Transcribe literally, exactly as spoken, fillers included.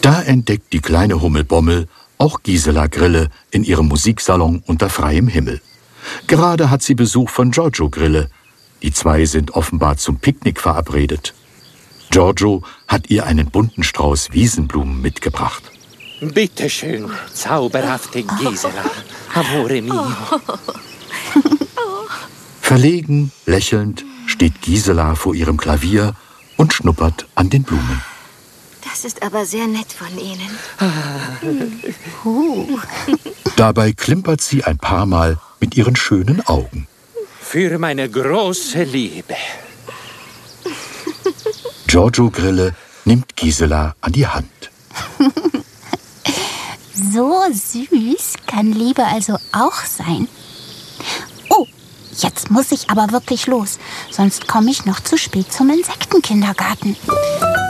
Da entdeckt die kleine Hummelbommel auch Gisela Grille in ihrem Musiksalon unter freiem Himmel. Gerade hat sie Besuch von Giorgio Grille. Die zwei sind offenbar zum Picknick verabredet. Giorgio hat ihr einen bunten Strauß Wiesenblumen mitgebracht. Bitte schön, zauberhafte Gisela, amore mio. Verlegen, lächelnd steht Gisela vor ihrem Klavier und schnuppert an den Blumen. Das ist aber sehr nett von Ihnen. Uh. Dabei klimpert sie ein paar Mal mit ihren schönen Augen. Für meine große Liebe. Giorgio Grille nimmt Gisela an die Hand. So süß kann Liebe also auch sein. Oh, jetzt muss ich aber wirklich los, sonst komme ich noch zu spät zum Insektenkindergarten.